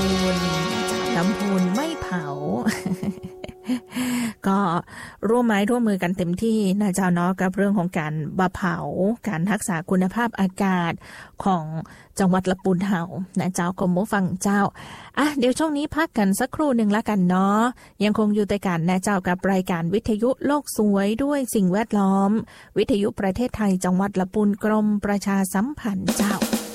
ลำพูนไม่เผา ก็ร่วมไม้ร่วมมือกันเต็มที่นะเจ้าเนาะกับเรื่องของการบะเผาการรักษาคุณภาพอากาศของจังหวัดลำพูนเฮานะเจ้าก็หมู่ฟังเจ้าเดี๋ยวช่วงนี้พักกันสักครู่หนึ่งละกันเนาะยังคงอยู่ในการนะเจ้ากับรายการวิทยุโลกสวยด้วยสิ่งแวดล้อมวิทยุประเทศไทยจังหวัดลำพูนกรมประชาสัมพันธ์เจ้า